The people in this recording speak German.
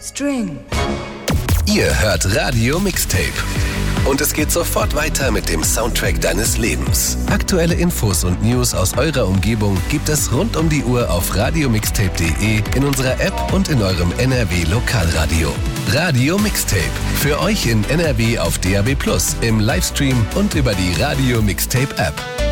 String. Ihr hört Radio Mixtape. Und es geht sofort weiter mit dem Soundtrack deines Lebens. Aktuelle Infos und News aus eurer Umgebung gibt es rund um die Uhr auf radiomixtape.de, in unserer App und in eurem NRW Lokalradio. Radio Mixtape. Für euch in NRW auf DAB+, im Livestream und über die Radio Mixtape App.